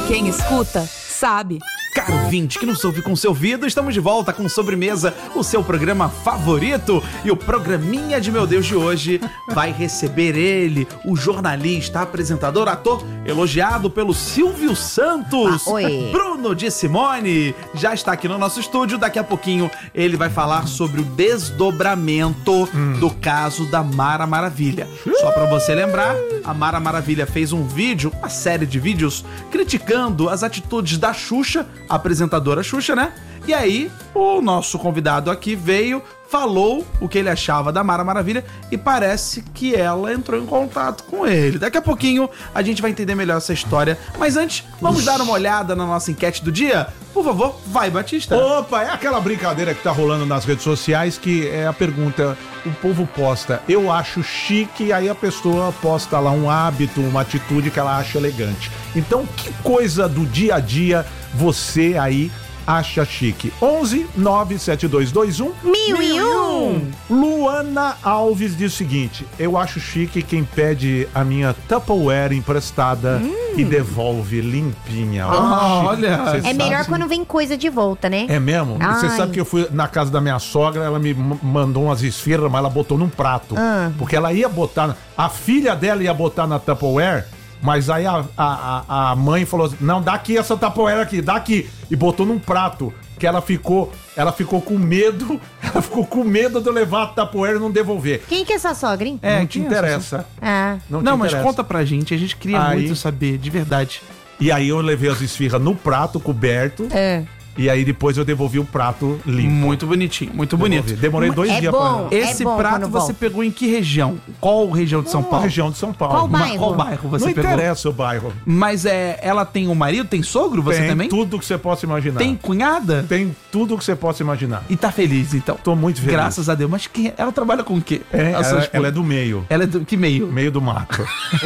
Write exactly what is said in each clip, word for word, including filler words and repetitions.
Quem escuta, sabe. Caro ouvinte que nos ouve com seu ouvido, estamos de volta com Sobremesa, o seu programa favorito. E o programinha de meu Deus de hoje vai receber ele, o jornalista, apresentador, ator, elogiado pelo Silvio Santos. Ah, oi. Bruno de Simone já está aqui no nosso estúdio. Daqui a pouquinho ele vai falar sobre o desdobramento hum. do caso da Mara Maravilha. Só pra você lembrar, a Mara Maravilha fez um vídeo, uma série de vídeos, criticando as atitudes da Xuxa, a apresentadora Xuxa, né? E aí, o nosso convidado aqui veio, falou o que ele achava da Mara Maravilha e parece que ela entrou em contato com ele. Daqui a pouquinho a gente vai entender melhor essa história. Mas antes, vamos dar uma olhada na nossa enquete do dia? Por favor, vai, Batista. Opa, é aquela brincadeira que tá rolando nas redes sociais, que é a pergunta, o povo posta, eu acho chique, aí a pessoa posta lá um hábito, uma atitude que ela acha elegante. Então, que coisa do dia a dia você aí acha chique? onze nove sete dois dois um Mil e um. Luana Alves diz o seguinte: eu acho chique quem pede a minha Tupperware emprestada hum. e devolve limpinha. Ah, olha. É sabem? melhor quando vem coisa de volta, né? É mesmo? Ai. Você sabe que eu fui na casa da minha sogra, ela me m- mandou umas esfirras, mas ela botou num prato. Ah. Porque ela ia botar, a filha dela ia botar na Tupperware, mas aí a, a, a mãe falou assim, não, dá aqui essa Tupperware aqui, dá aqui. E botou num prato, que ela ficou, ela ficou com medo, ela ficou com medo de eu levar a Tupperware e não devolver. Quem que é essa sogra, hein? É, não te interessa. Ah. Não, te Não, mas interessa. conta pra gente, a gente queria Aí- muito saber, de verdade. E aí eu levei as esfirras no prato coberto, É. e aí depois eu devolvi o prato limpo. Muito bonitinho, muito bonito. Devolvi. Demorei dois É dias bom. pra... Esse É bom prato quando você volta. pegou em que região? Qual região de São Uma Paulo? região de São Paulo. Qual Uma- bairro? Qual bairro você Não pegou? interessa o bairro. Mas é, ela tem um marido, tem sogro, você Tem também? tudo que você possa imaginar. Tem cunhada? Tem tudo que você possa imaginar. E tá feliz, então? Tô muito feliz. Graças a Deus. Mas quem, ela trabalha com o quê? É, A sua ela, esposa? ela é do meio. Ela é do que meio? Meio do mato.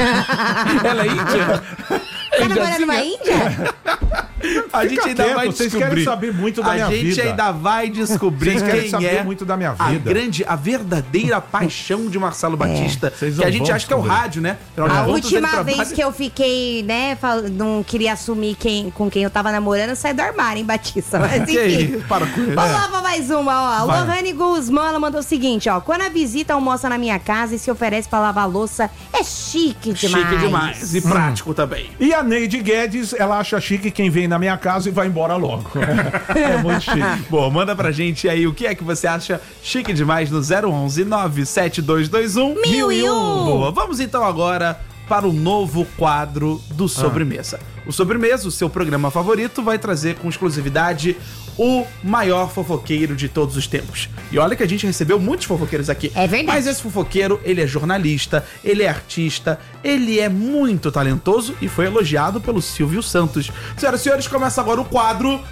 Ela é índia? Tá namorando uma índia? A gente Fica ainda quieto, vai vocês descobrir. querem saber muito da a minha gente vida. ainda vai descobrir Vocês querem quem saber é muito da minha a vida. grande, a verdadeira paixão de Marcelo Batista. Vocês Que a não gente vão acha que é o descobrir. rádio, né? Afinal de A contas, ele última trabalha- vez que eu fiquei, né, fal- não queria assumir quem, com quem eu tava namorando, eu saí do armário, hein, Batista? Mas Que enfim. isso? Para com isso. Vamos lá pra mais uma, ó. Vai. Lohane Guzmán, ela mandou o seguinte, ó. Quando a visita almoça na minha casa e se oferece pra lavar a louça, é chique demais. Chique demais. E prático também. E a Neide Guedes, ela acha chique quem vem na minha casa e vai embora logo. É muito chique. Bom, manda pra gente aí o que é que você acha chique demais no zero onze nove sete dois dois um Mil e um. Boa, vamos então agora para o novo quadro do Sobremesa. O Sobremesa, o seu programa favorito, vai trazer com exclusividade o maior fofoqueiro de todos os tempos. E olha que a gente recebeu muitos fofoqueiros aqui. É verdade. Mas esse fofoqueiro, ele é jornalista, ele é artista, ele é muito talentoso e foi elogiado pelo Silvio Santos. Senhoras e senhores, começa agora o quadro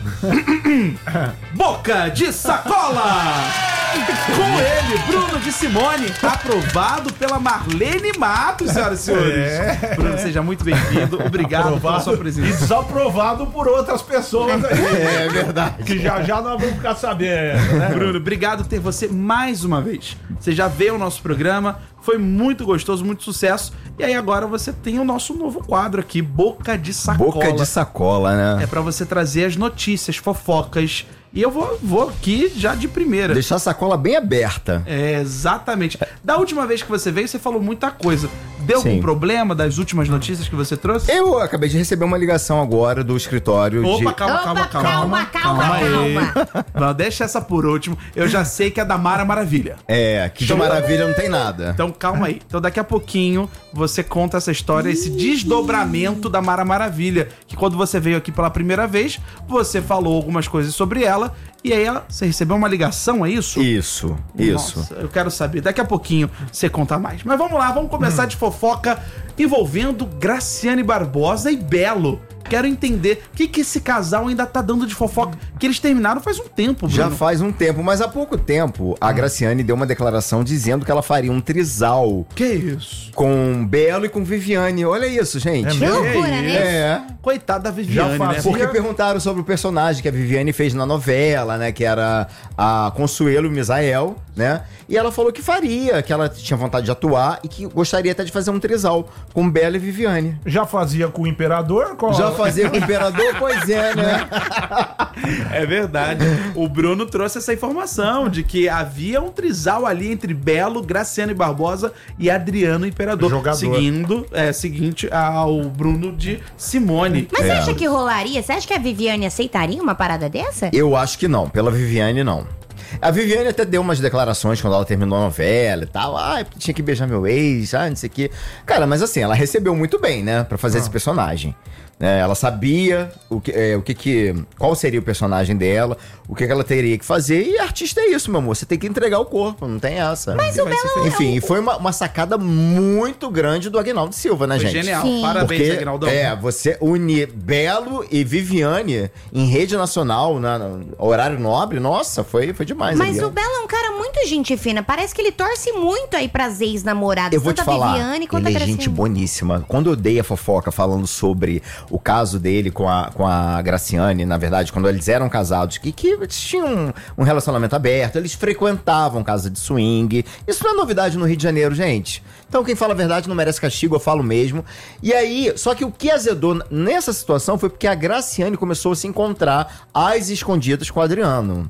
Boca de Sacola! Com ele, Bruno de Simone, aprovado pela Marlene Matos, senhoras e senhores. É. Bruno, seja muito bem-vindo. Obrigado pela sua E presença. desaprovado por outras pessoas aí. É verdade. Que já já nós vamos ficar sabendo, né? Bruno, obrigado por ter você mais uma vez. Você já veio ao nosso programa, foi muito gostoso, muito sucesso. E aí agora você tem o nosso novo quadro aqui, Boca de Sacola. Boca de sacola, né? É pra você trazer as notícias, fofocas. E eu vou, vou aqui já de primeira. Deixar a sacola bem aberta. É, exatamente. Da última vez que você veio, você falou muita coisa. Deu Sim. algum problema das últimas notícias que você trouxe? Eu acabei de receber uma ligação agora do escritório Opa, de... calma, calma, Opa, calma. calma, calma, aí. calma. Não, deixa essa por último. Eu já sei que é da Mara Maravilha. É, que de Então- maravilha não tem nada. Então calma aí. Então daqui a pouquinho você conta essa história, esse desdobramento da Mara Maravilha. Que quando você veio aqui pela primeira vez, você falou algumas coisas sobre ela. E aí ela, você recebeu uma ligação, é isso? Isso, isso. Nossa, eu quero saber. Daqui a pouquinho você conta mais. Mas vamos lá, vamos começar de fofoca envolvendo Graciane Barbosa e Belo. Quero entender o que, que esse casal ainda tá dando de fofoca. Que eles terminaram faz um tempo, Bruno. Já faz um tempo, mas há pouco tempo a Graciane deu uma declaração dizendo que ela faria um trisal Que isso? com Belo e com Viviane. Olha isso, gente. É Que mesmo? loucura, né? É. Coitada da Viviane, Já né? fazia- Porque perguntaram sobre o personagem que a Viviane fez na novela, né? Que era a Consuelo Misael, né? E ela falou que faria, que ela tinha vontade de atuar e que gostaria até de fazer um trisal com Bela e Viviane. Já fazia com o Imperador? Qual- Já fazer com o imperador? Pois é, né? É verdade. O Bruno trouxe essa informação de que havia um trisal ali entre Belo, Graciano e Barbosa e Adriano Imperador. Jogador. Seguindo, é, seguinte ao Bruno de Simone. Mas você É. acha que rolaria? Você acha que a Viviane aceitaria uma parada dessa? Eu acho que não, pela Viviane não. A Viviane até deu umas declarações quando ela terminou a novela e tal. Ah, porque tinha que beijar meu ex, ah, não sei o quê. Cara, mas assim, ela recebeu muito bem, né? Pra fazer esse personagem. É, ela sabia o que, é, o que que... Qual seria o personagem dela, o que que ela teria que fazer. E artista é isso, meu amor. Você tem que entregar o corpo, não tem essa. Mas o Belo... Enfim, e foi uma, uma sacada muito grande do Aguinaldo Silva, né, Foi gente? genial. Sim. Parabéns, Porque, Aguinaldão. é, você unir Belo e Viviane em rede nacional, na, na horário nobre, nossa, foi, foi demais. Mas ali, o Belo é um cara muito gente fina. Parece que ele torce muito aí pras ex-namoradas. Eu vou te tanto a falar, Viviane quanto ele a é Graciane. gente boníssima. Quando eu dei a fofoca falando sobre o caso dele com a, com a Graciane, na verdade, quando eles eram casados, que, que eles tinham um, um relacionamento aberto, eles frequentavam casa de swing. Isso não é novidade no Rio de Janeiro, gente. Então quem fala a verdade não merece castigo, eu falo mesmo. E aí, só que o que azedou nessa situação foi porque a Graciane começou a se encontrar às escondidas com o Adriano.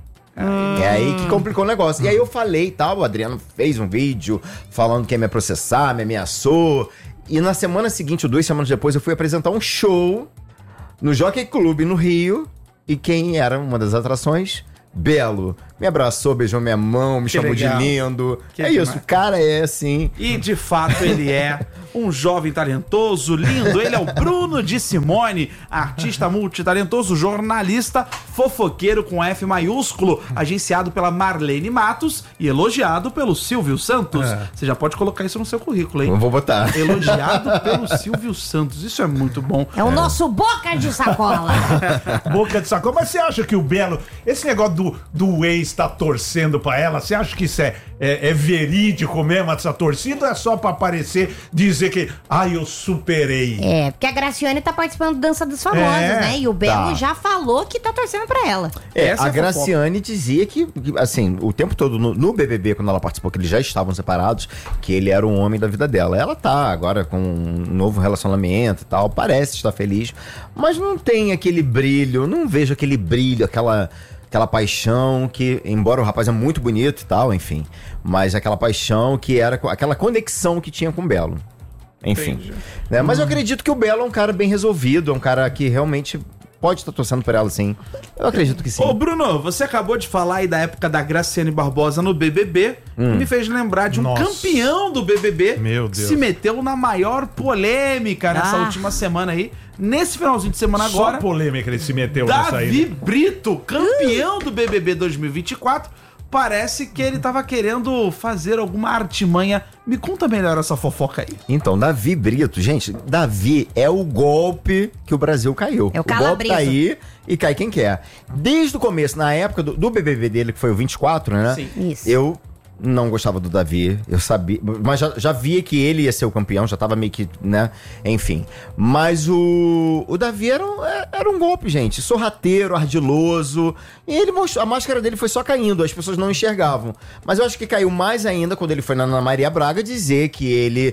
É aí que complicou o negócio. E aí eu falei e tal, o Adriano fez um vídeo falando que ia me processar, me ameaçou. E na semana seguinte, ou duas semanas depois, eu fui apresentar um show no Jockey Club no Rio. E quem era uma das atrações? Belo. Me abraçou, beijou minha mão, me Que chamou legal. de lindo. Que é demais. isso, o cara é assim. E de fato ele é um jovem talentoso, lindo. Ele é o Bruno de Simone, artista multitalentoso, jornalista, fofoqueiro com F maiúsculo, agenciado pela Marlene Matos e elogiado pelo Silvio Santos. É. Você já pode colocar isso no seu currículo, hein? Eu vou botar. Elogiado pelo Silvio Santos. Isso é muito bom. É o nosso boca de sacola. Boca de sacola. Mas você acha que o Belo, esse negócio do, do ex tá torcendo pra ela, você acha que isso é, é, é verídico mesmo, essa torcida, ou é só pra aparecer, dizer que, ai, eu superei? É, porque a Graciane tá participando do Dança dos Famosos, É, né? E o Belo tá. já falou que tá torcendo pra ela. É, Essa é a a Graciane dizia que, que, assim, o tempo todo no, no B B B, quando ela participou, que eles já estavam separados, que ele era o homem da vida dela. Ela tá agora com um novo relacionamento e tal, parece estar feliz, mas não tem aquele brilho, não vejo aquele brilho, aquela, aquela paixão que, embora o rapaz é muito bonito e tal, enfim, mas aquela paixão que era, aquela conexão que tinha com o Belo. Enfim. Entendi. Né? Mas eu acredito que o Belo é um cara bem resolvido, é um cara que realmente pode estar torcendo por ela, sim. Eu acredito que sim. Ô, Bruno, você acabou de falar aí da época da Graciane Barbosa no B B B. Hum. Me fez lembrar de um Nossa. campeão do B B B Meu que Deus. se meteu na maior polêmica nessa Ah. última semana aí. Nesse finalzinho de semana Só agora, polêmica ele se meteu nessa aí. Davi né? Brito, campeão do B B B dois mil e vinte e quatro. Parece que ele tava querendo fazer alguma artimanha. Me conta melhor essa fofoca aí. Então, Davi Brito, gente, Davi é o golpe que o Brasil caiu. É o golpe calabreso. tá aí e cai quem quer. Desde o começo, na época do, do B B B dele, que foi o vinte e quatro, né? Sim. Isso. Eu não gostava do Davi, eu sabia, mas já, já via que ele ia ser o campeão, já tava meio que, né, enfim. Mas o, o Davi era um, era um golpe, gente, sorrateiro, ardiloso, e ele mostrou, a máscara dele foi só caindo, as pessoas não enxergavam. Mas eu acho que caiu mais ainda quando ele foi na Ana Maria Braga dizer que ele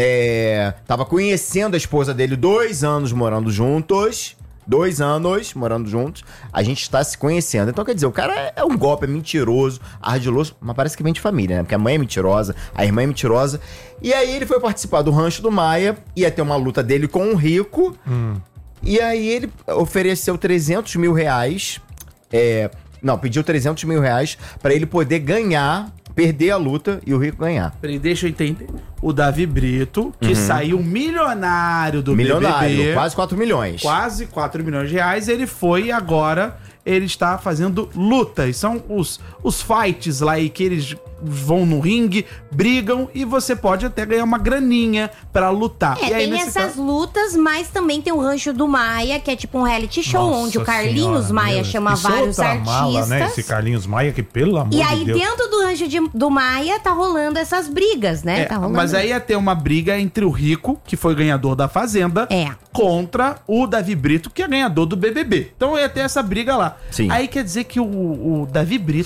é, tava conhecendo a esposa dele, dois anos morando juntos. Dois anos morando juntos, a gente está se conhecendo. Então, quer dizer, o cara é, é um golpe, é mentiroso, ardiloso, mas parece que vem de família, né? Porque a mãe é mentirosa, a irmã é mentirosa. E aí ele foi participar do Rancho do Maia, ia ter uma luta dele com um rico. E aí ele ofereceu trezentos mil reais. É, não, pediu trezentos mil reais para ele poder ganhar, perder a luta e o rico ganhar. Peraí, deixa eu entender. O Davi Brito, que saiu milionário do Milionário, B B B. quase quatro milhões. Quase quatro milhões de reais. Ele foi e agora ele está fazendo lutas. São os, os fights lá aí que eles vão no ringue, brigam e você pode até ganhar uma graninha pra lutar. É, e aí, tem nesse essas caso- lutas, mas também tem o Rancho do Maia, que é tipo um reality show, Nossa onde o Carlinhos Senhora, Maia meu, chama isso é vários outra artistas. mala, né? Esse Carlinhos Maia, que pelo amor E de aí, Deus. dentro do Rancho de- do Maia, tá rolando essas brigas, né? É, tá rolando. mas aí ia ter uma briga entre o Rico, que foi ganhador da Fazenda, É. contra o Davi Brito, que é ganhador do B B B. Então ia ter essa briga lá. Sim. Aí quer dizer que o, o Davi Brito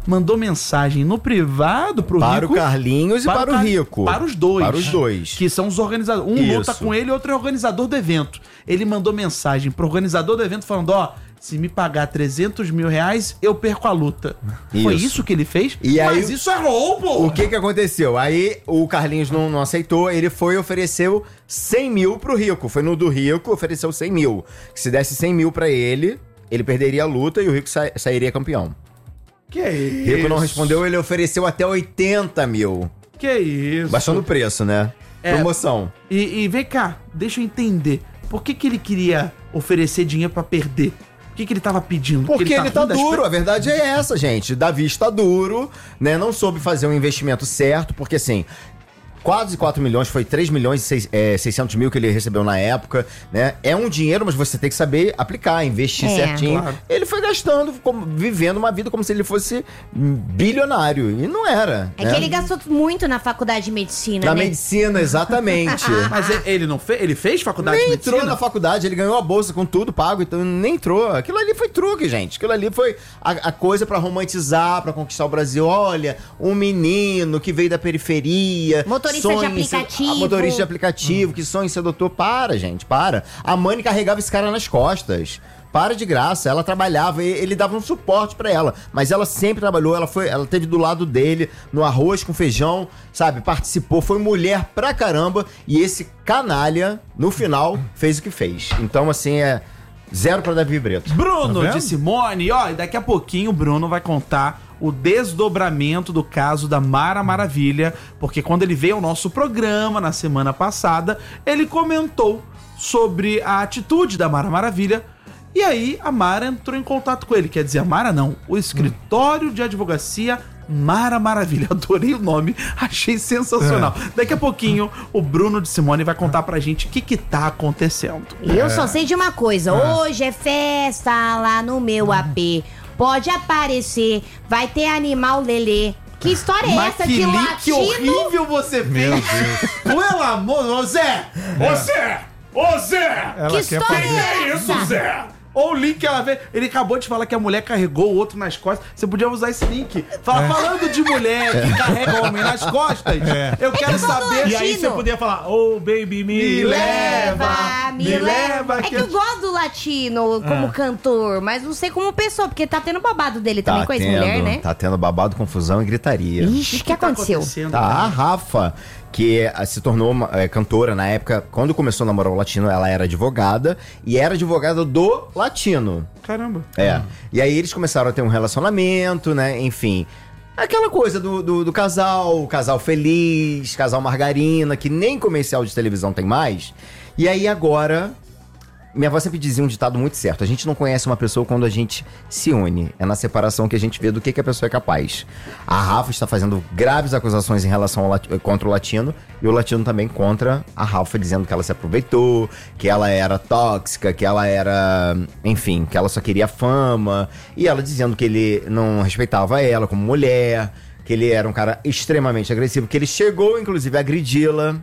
mandou mensagem no privado pro Para Rico. o Carlinhos e para, o Car- Rico. Para os dois. Para os dois. Que são os organizadores. Um Isso. luta com ele e outro é organizador do evento. Ele mandou mensagem pro organizador do evento falando, ó, se me pagar trezentos mil reais, eu perco a luta. Foi Isso. isso que ele fez? E aí- Mas isso é roubo! O que que aconteceu? Aí o Carlinhos não, não aceitou, ele foi e ofereceu cem mil pro Rico. Foi no do Rico, ofereceu cem mil. Que se desse cem mil pra ele, ele perderia a luta e o Rico sa- sairia campeão. Que isso? Rico não respondeu, ele ofereceu até oitenta mil. Que isso? Baixando o preço, né? É. Promoção. E, e vem cá, deixa eu entender. Por que que ele queria oferecer dinheiro pra perder? O que que ele tava pedindo? Porque ele tá, ruim das duro, per- a verdade é essa, gente. Davi está duro, né? Não soube fazer um investimento certo, porque assim, quase quatro milhões, foi três milhões e seis- é, seiscentos mil que ele recebeu na época, né? É um dinheiro, mas você tem que saber aplicar, investir É, certinho. claro. Ele foi gastando, como- vivendo uma vida como se ele fosse bilionário, e não era. É né? que ele gastou muito na faculdade de medicina, Na né? medicina, exatamente. Mas e- ele não fez? Ele fez faculdade Nem de entrou medicina? na faculdade, ele ganhou a bolsa com tudo pago, então nem entrou. Aquilo ali foi truque, gente. Aquilo ali foi a, a coisa pra romantizar, pra conquistar o Brasil. Olha, um menino que veio da periferia. Motorista de sonha em ser- aplicativo. ah, motorista de aplicativo, que sonha em ser doutor. Para, gente, para. A mãe carregava esse cara nas costas. Para de graça, ela trabalhava, e- ele dava um suporte pra ela, mas ela sempre trabalhou, ela foi, ela teve do lado dele, no arroz com feijão, sabe, participou, foi mulher pra caramba, e esse canalha, no final, fez o que fez. Então, assim, é zero pra Davi Brito. Bruno Tá vendo? de Simone, ó, e daqui a pouquinho o Bruno vai contar o desdobramento do caso da Mara Maravilha, porque quando ele veio ao nosso programa na semana passada, ele comentou sobre a atitude da Mara Maravilha. E aí a Mara entrou em contato com ele. Quer dizer, a Mara não, o escritório de advocacia Mara Maravilha. Adorei o nome, achei sensacional. É. Daqui a pouquinho o Bruno de Simone vai contar pra gente o que que tá acontecendo. Eu só sei de uma coisa. Hoje é festa lá no meu A P. Pode aparecer. Vai ter animal lelê. Que história é Mas essa que que link latino... horrível você fez! Meu Deus. Pelo amor, ô Zé! Ô Zé! Ô Zé! Ela Que quer história fazer. é É isso, essa? Zé! Ou o link que ela vê. Ele acabou de falar que a mulher carregou o outro nas costas. Você podia usar esse link. Fala, falando de mulher que carrega homem nas costas, É. eu quero que quando saber. E aí você podia falar, oh baby, me, Me Leva, me, me leva. leva É que que eu- eu gosto do latino como cantor, mas não sei como pessoa, porque tá tendo babado dele também com a ex-mulher, né? Tá tendo babado, confusão e gritaria. Ixi, o que, tá aconteceu? acontecendo, Tá, a cara? Rafa, que eh, se tornou uma, eh, cantora na época, quando começou a namorar o Latino, ela era advogada, e era advogada do Latino. Caramba. É. E aí eles começaram a ter um relacionamento, né? Enfim. Aquela coisa do, do, do casal, casal feliz, casal margarina, que nem comercial de televisão tem mais. E aí agora. Minha avó sempre dizia um ditado muito certo. A gente não conhece uma pessoa quando a gente se une. É na separação que a gente vê do que, que a pessoa é capaz. A Rafa está fazendo graves acusações em relação ao lat... contra o Latino. E o Latino também contra a Rafa, dizendo que ela se aproveitou, que ela era tóxica, que ela era... Enfim, que ela só queria fama. E ela dizendo que ele não respeitava ela como mulher, que ele era um cara extremamente agressivo, que ele chegou, inclusive, a agredi-la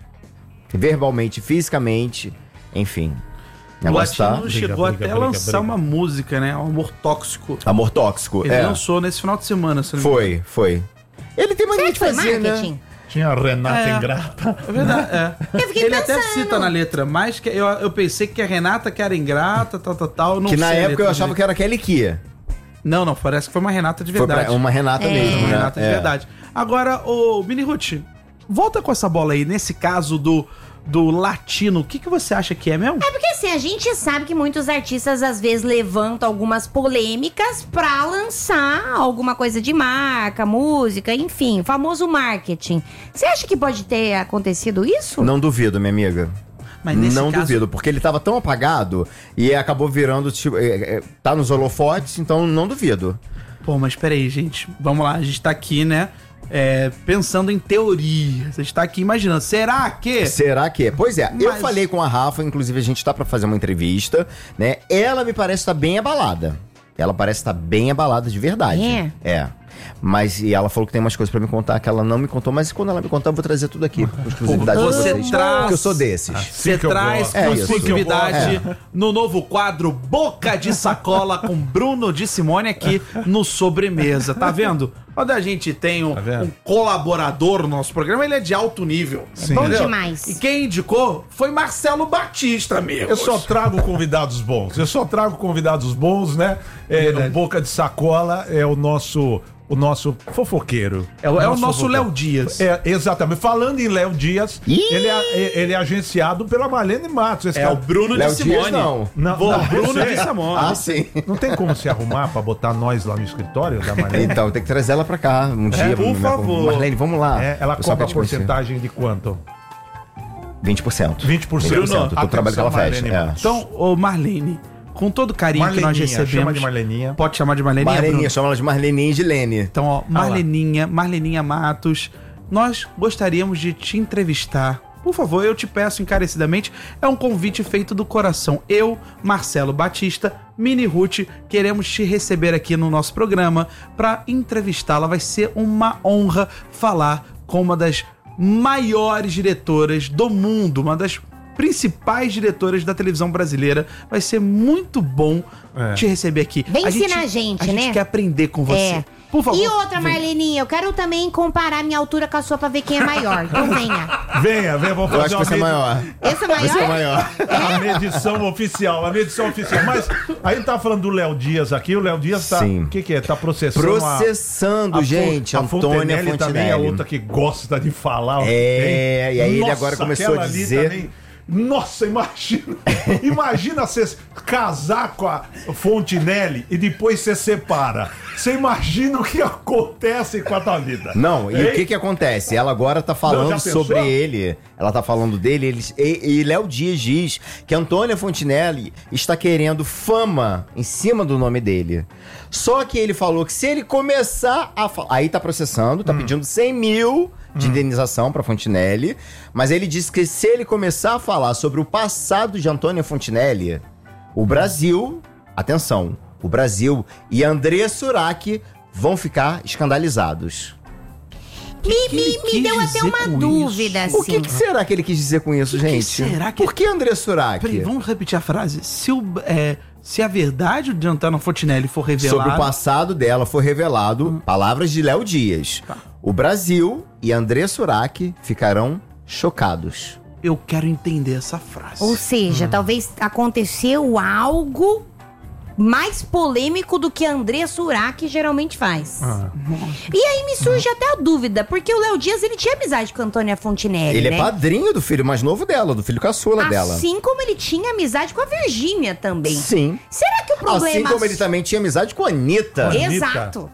verbalmente, fisicamente, enfim. O Negócio tá- Latino chegou briga, até a briga, lançar briga. uma música, né? O Amor Tóxico. Amor tóxico. Ele é. lançou nesse final de semana, se não me engano. Foi, foi. Ele tem mania Será de que foi fazer, marketing? né? Tinha a Renata É. Ingrata. É verdade, é. Eu fiquei Ele até pensando. cita na letra, mas que eu, eu pensei que a Renata que era ingrata, tal, tal, tal. Não Que na sei a época letra eu achava dele. que era Kelly Kia. Não, não, parece que foi uma Renata de Foi verdade. pra uma Renata É. mesmo, Uma né? Renata de É. verdade. Agora, ô Mini Ruth, volta com essa bola aí. Nesse caso do, do Latino, o que, que você acha que é mesmo? É porque assim, a gente sabe que muitos artistas às vezes levantam algumas polêmicas pra lançar alguma coisa de marca, música, enfim, o famoso marketing. Você acha que pode ter acontecido isso? Não duvido, minha amiga. Mas nesse Não caso- duvido, porque ele tava tão apagado e acabou virando, tipo, é, é, tá nos holofotes, então não duvido. Pô, mas peraí, gente. Vamos lá, a gente tá aqui, né? é, pensando em teorias. A gente tá aqui imaginando. Será que... Será que? Pois é, eu Mas- falei com a Rafa, inclusive a gente tá pra fazer uma entrevista, né? Ela me parece estar bem abalada. Ela parece estar bem abalada de verdade. É? É. Mas e ela falou que tem umas coisas pra me contar que ela não me contou, mas quando ela me contar, eu vou trazer tudo aqui com exclusividade pra Você vocês. traz- Porque eu sou desses. Você Assim que eu traz gosto. É isso. exclusividade É. no novo quadro Boca de Sacola com Bruno de Simone aqui no Sobremesa. Tá vendo? Quando a gente tem um, Tá vendo? um colaborador no nosso programa, ele é de alto nível. Sim. Bom Entendeu? demais. E quem indicou foi Marcelo Batista, amigo. Eu só trago convidados bons. Eu só trago convidados bons, né? É, no Boca de Sacola é o nosso, o nosso fofoqueiro. É o- é o nosso fofoqueiro. Léo Dias. É, exatamente. Falando em Léo Dias, Ih! ele é, ele é agenciado pela Marlene Matos. Esse É cara- o Bruno Léo de Simone. Dias, não. Não, Vou, não, Bruno você- de Simone. Ah, sim. Não tem como se arrumar pra botar nós lá no escritório da Marlene? Então, tem que trazer ela pra cá um dia. por minha- favor. Marlene, vamos lá. É, ela Só pra cobra te conhecer. porcentagem de quanto? vinte por cento. vinte por cento. Bruno, do trabalho que ela faz. Marlene É. Matos. Então, ô Marlene, com todo o carinho que nós Marleninha, recebemos... chama de Marleninha. Pode chamar de Marleninha, Marleninha, Bruno? chama ela de Marleninha e de Lene. Então, ó, Marleninha, Marleninha Matos, nós gostaríamos de te entrevistar. Por favor, eu te peço encarecidamente, é um convite feito do coração. Eu, Marcelo Batista, Mini Ruth, queremos te receber aqui no nosso programa para entrevistá-la. Vai ser uma honra falar com uma das maiores diretoras do mundo, uma das principais diretoras da televisão brasileira. Vai ser muito bom É. te receber aqui. Vem ensinar a gente, a né? gente quer aprender com você. É. Por favor. E outra, vem. Marleninha, eu quero também comparar minha altura com a sua pra ver quem é maior. Então venha. Venha, venha, vamos Eu fazer acho que você é uma maior. Esse é Você é maior? maior. A medição oficial, a medição oficial. Mas aí tá falando do Léo Dias aqui, o Léo Dias tá. Sim. O que, que é? Tá processando. a- Processando, a, gente. a Antônia Fontenelle também é Fontenelle. outra que gosta de falar. o que É, tem. e aí ele Nossa, agora começou aquela a ali dizer- também- Nossa, imagina. Imagina você casar com a Fontenelle e depois você separa. Você imagina o que acontece com a tua vida. Não, e Hein? o que que acontece? Ela agora tá falando Não, já pensou? sobre ele. Ela tá falando dele. Eles, e e Léo Dias diz que Antônia Fontenelle está querendo fama em cima do nome dele. Só que ele falou que se ele começar a falar. Aí tá processando, tá pedindo cem mil de indenização pra Fontenelle. Mas ele disse que se ele começar a falar sobre o passado de Antônia Fontenelle, o Brasil, atenção, o Brasil e André Surak vão ficar escandalizados. Me, que me, ele me quis deu até dizer uma com dúvida, isso? assim. O que, que será que ele quis dizer com isso, que gente? será que- Por que André Surak? Peraí, vamos repetir a frase. Se, o, é, se a verdade de Antônia Fontenelle for revelada... Sobre o passado dela foi revelado, palavras de Léo Dias. Tá. O Brasil e André Surak ficarão chocados. Eu quero entender essa frase. Ou seja, talvez aconteceu algo mais polêmico do que André Surak geralmente faz. Ah. E aí me surge até a dúvida, porque o Léo Dias, ele tinha amizade com a Antônia Fontenelle, Ele né? é padrinho do filho mais novo dela, do filho caçula dela. Assim como ele tinha amizade com a Virgínia também. Sim. Será que o problema... Assim como ele também tinha amizade com a Anitta. Anitta. Exato.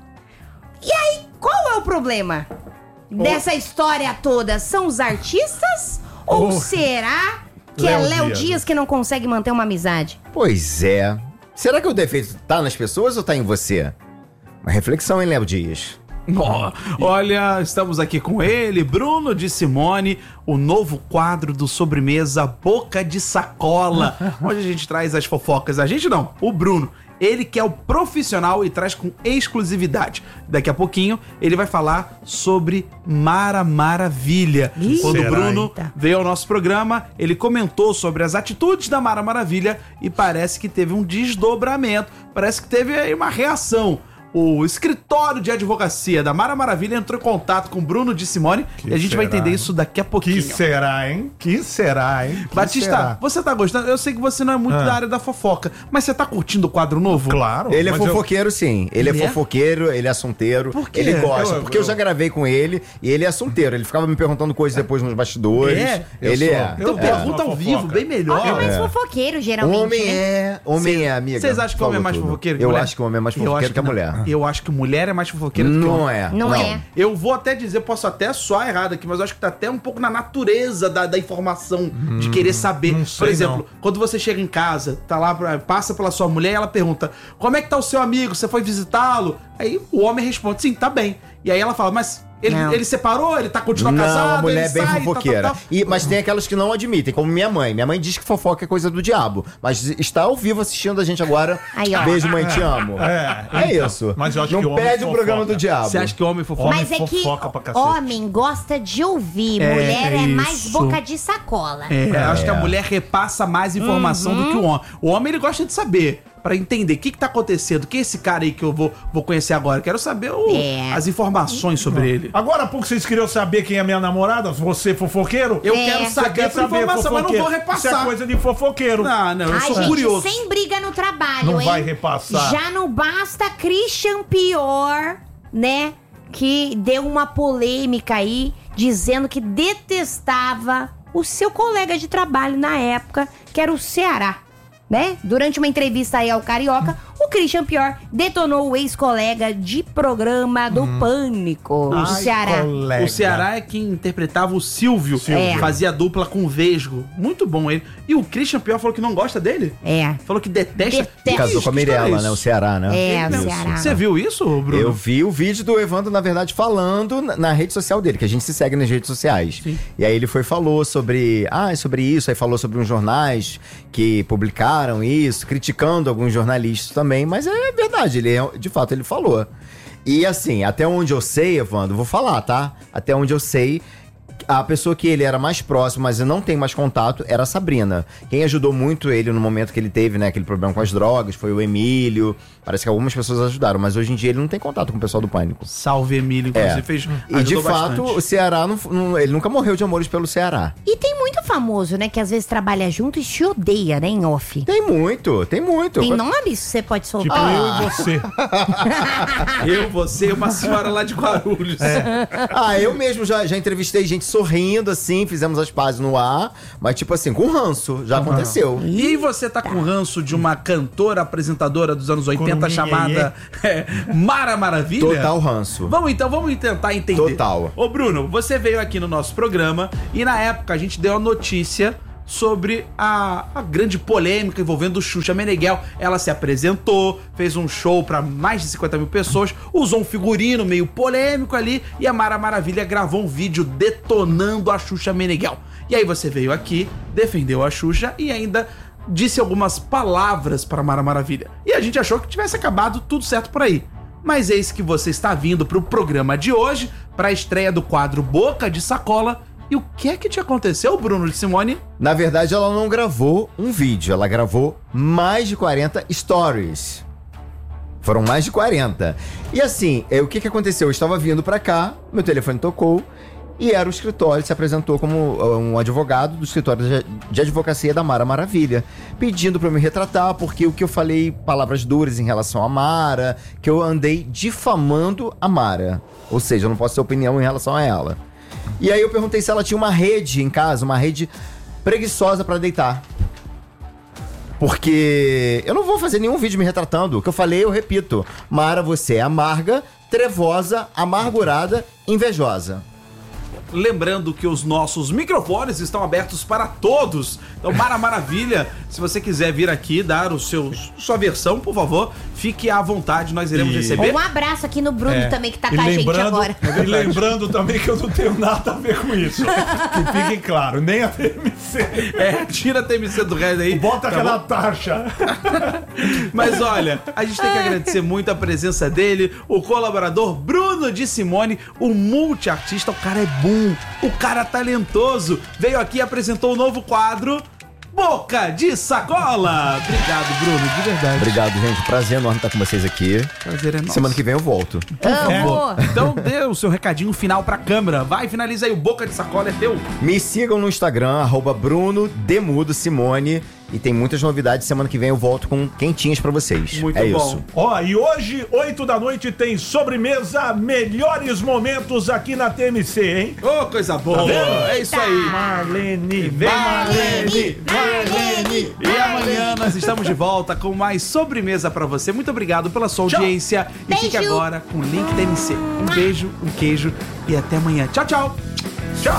E aí, qual é o problema dessa história toda? São os artistas? Ou Oh. será que é Léo Léo Dias. Dias que não consegue manter uma amizade? Pois é. Será que o defeito tá nas pessoas ou tá em você? Uma reflexão, hein, Léo Dias? Ó, olha, estamos aqui com ele, Bruno de Simone, o novo quadro do Sobremesa Boca de Sacola, onde a gente traz as fofocas. A gente não, o Bruno. Ele que é o profissional e traz com exclusividade. Daqui a pouquinho ele vai falar sobre Mara Maravilha. Ih, Quando o será, Bruno hein? veio ao nosso programa, ele comentou sobre as atitudes da Mara Maravilha e parece que teve um desdobramento, parece que teve aí uma reação. O escritório de advocacia da Mara Maravilha entrou em contato com o Bruno de Simone Que e a gente vai será, entender hein? isso daqui a pouquinho. Que será, hein? Que será, hein? Que Batista, será? você tá gostando? Eu sei que você não é muito Ah. da área da fofoca, mas você tá curtindo o quadro novo? Claro. Ele é mas eu- fofoqueiro, sim. Ele, Ele é é? fofoqueiro, ele é assunteiro. Por quê? Ele gosta. Eu- porque eu eu- já gravei com ele e ele é assunteiro. Ele ficava me perguntando coisas depois nos bastidores. É? Eu Ele sou- é. Então Eu pergunta gosto ao de uma vivo, fofoca. bem melhor. Homem é mais É. fofoqueiro, geralmente, Homem né? é. Homem é, amiga. Vocês acham que o homem é Falou mais tudo. fofoqueiro que Eu mulher? acho que o homem é mais Eu fofoqueiro acho que a não. mulher. Eu acho que mulher é mais fofoqueira do que Não homem. é. Não é. Eu vou até dizer, posso até soar errado aqui, mas eu acho que tá até um pouco na natureza da, da informação, de querer saber. não sei Por exemplo, não. quando você chega em casa, tá lá, pra- passa pela sua mulher e ela pergunta: como é que tá o seu amigo? Você foi visitá-lo? Aí o homem responde: sim, tá bem. E aí ela fala: mas Ele, Não. ele separou? Ele tá continuando Não, casado? a mulher é ele bem sai, fofoqueira. tal, tal, tal. E, mas tem aquelas que não admitem, como minha mãe. Minha mãe diz que fofoca é coisa do diabo. Mas está ao vivo assistindo a gente agora. Aí, ó. Beijo, mãe, te amo. É, É então. isso. Mas eu acho não que o homem perde o programa fofoca. do diabo. Você acha que o homem fofoca? Homem Mas é que fofoca pra cacete. homem gosta de ouvir, É, mulher é, é mais isso. boca de sacola. É, acho que a mulher repassa mais informação do que o homem. O homem, ele gosta de saber, pra entender o que que tá acontecendo. Quem é esse cara aí que eu vou, vou conhecer agora? Quero saber o- É. as informações sobre ele. Agora há pouco vocês queriam saber quem é minha namorada? Você fofoqueiro? Eu É. quero Você saber essa informação, mas não vou Isso é repassar. coisa de fofoqueiro. Não, não, eu Ai, sou gente, curioso. sem briga no trabalho, Não hein? vai repassar. Já não basta Christian Pior, né? Que deu uma polêmica aí, dizendo que detestava o seu colega de trabalho na época, que era o Ceará, né? Durante uma entrevista aí ao Carioca, o Christian Pior detonou o ex-colega de programa do Pânico, o Ai, Ceará. colega. O Ceará é quem interpretava o Silvio, É. fazia dupla com o Vesgo. Muito bom ele. E o Christian Pior falou que não gosta dele? É. Falou que detesta. Detesta. Que Casou isso? com a Que história Mirella, é né? O isso? Ceará, né? É, o Isso. Ceará. Você viu isso, Bruno? Eu vi o vídeo do Evandro, na verdade, falando na, na rede social dele, que a gente se segue nas redes sociais. Sim. E aí ele foi falou sobre, ah, sobre isso, aí falou sobre uns jornais que publicaram isso, criticando alguns jornalistas também, mas é verdade, ele é- de fato ele falou. E assim, até onde eu sei, Evandro, vou falar, tá? Até onde eu sei, a pessoa que ele era mais próximo, mas eu não tenho mais contato, era a Sabrina. Quem ajudou muito ele no momento que ele teve, né, aquele problema com as drogas, foi o Emílio. Parece que algumas pessoas ajudaram, mas hoje em dia ele não tem contato com o pessoal do Pânico. Salve, Emílio, inclusive É. fez. E de ajudou fato, bastante. o Ceará, não, não- ele nunca morreu de amores pelo Ceará. E tem muito famoso, né? Que às vezes trabalha junto e se odeia, né? Em off. Tem muito, tem muito. Tem nomes que você pode Tipo soltar? eu e você. Eu, você e uma senhora lá de Guarulhos. Ah, eu mesmo já, já entrevistei gente sorrindo, assim, fizemos as pazes no ar, mas tipo assim, com ranço, já aconteceu. E você tá com ranço de uma cantora apresentadora dos anos oitenta Coruminha, chamada é, Mara Maravilha? Total ranço. Vamos então, vamos tentar entender. Total. Ô Bruno, você veio aqui no nosso programa e na época a gente deu a notícia sobre a, a grande polêmica envolvendo Xuxa Meneghel. Ela se apresentou, fez um show pra mais de cinquenta mil pessoas, usou um figurino meio polêmico ali e a Mara Maravilha gravou um vídeo detonando a Xuxa Meneghel. E aí você veio aqui, defendeu a Xuxa e ainda disse algumas palavras para Mara Maravilha. E a gente achou que tivesse acabado tudo certo por aí. Mas eis que você está vindo pro programa de hoje, pra estreia do quadro Boca de Sacola. E o que é que te aconteceu, Bruno de Simone? Na verdade, ela não gravou um vídeo, ela gravou mais de quarenta stories. Foram mais de quarenta. E assim, é, o que que aconteceu? Eu estava vindo pra cá, meu telefone tocou e era o escritório, se apresentou como uh, um advogado do escritório de, de advocacia da Mara Maravilha, pedindo pra eu me retratar, porque o que eu falei, palavras duras em relação a Mara, que eu andei difamando a Mara. Ou seja, eu não posso ter opinião em relação a ela. E aí eu perguntei se ela tinha uma rede em casa, uma rede preguiçosa pra deitar. Porque eu não vou fazer nenhum vídeo me retratando. O que eu falei, eu repito. Mara, você é amarga, trevosa, amargurada, invejosa. Lembrando que os nossos microfones estão abertos para todos. Então, Mara Maravilha, se você quiser vir aqui dar o seu, sua versão, por favor, fique à vontade, nós iremos E- receber. Um abraço aqui no Bruno também, que tá E com a gente lembrando- agora. E lembrando também que eu não tenho nada a ver com isso. Que fique claro, nem a T M C. É, tira a T M C do resto aí. Bota tá aquela bom? taxa. Mas olha, a gente tem que agradecer muito a presença dele, o colaborador Bruno de Simone, o multiartista. O cara é bom, o cara é talentoso. Veio aqui e apresentou o novo quadro Boca de Sacola. Obrigado, Bruno, de verdade. Obrigado, gente. Prazer enorme estar com vocês aqui. Prazer é nosso. Semana que vem eu volto. Amo! Então dê o seu recadinho final pra câmera. Vai, finaliza aí, o Boca de Sacola é teu. Me sigam no Instagram, arroba Bruno Demudo Simone. E tem muitas novidades. Semana que vem eu volto com quentinhas pra vocês. Muito é bom. isso. Ó, e hoje, oito da noite, tem sobremesa Melhores Momentos aqui na T M C, hein? Ô, coisa boa. É isso aí. Marlene, vem Marlene, Marlene, E amanhã nós estamos de volta com mais sobremesa pra você. Muito obrigado pela sua Tchau. audiência. E fique Beijo. agora com o link da M C. Um beijo, um queijo e até amanhã. Tchau, tchau.